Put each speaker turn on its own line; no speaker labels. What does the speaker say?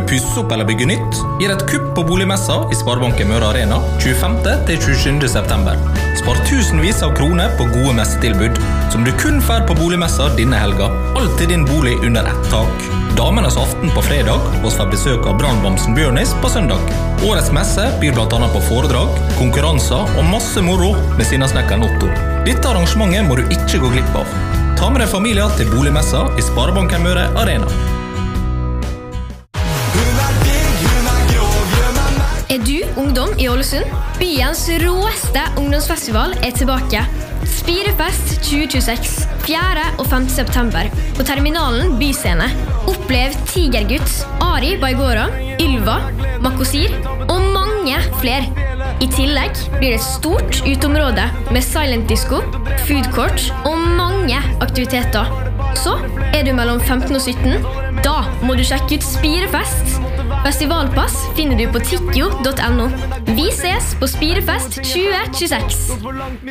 pusse opp eller bygge nytt, gir et kupp på boligmessa i Sparebanken Møre Arena 25. til 27. september. Spar tusenvis av kroner på gode messetilbud, som du kun får på boligmessa denne helga. Alltid din bolig under ett tak. Damenes aften på fredag, og får besøk av brannbamsen Bjørnis på søndag. Årets messe byr blant annet på foredrag, konkurranser og masse moro med sinnasnekkeren Otto. Dette arrangementet må du ikke gå glipp av. Ta med deg familier til boligmessa i Sparebanken Møre Arena.
Du ungdom i Ålesund? Byens råeste ungdomsfestival tilbake. Spirefest 2026, 4. og 5. september, på Terminalen Byscene. Opplev Tigergutt, Ari Baigora, Ylva, Makosir og mange flere. I tillegg blir det et stort uteområde med silent disco, food court og mange aktiviteter. Så du mellom 15 og 17, da må du sjekke ut Spirefest. Festivalpass finner du på tikkio.no. Vi ses på Spirefest 2026.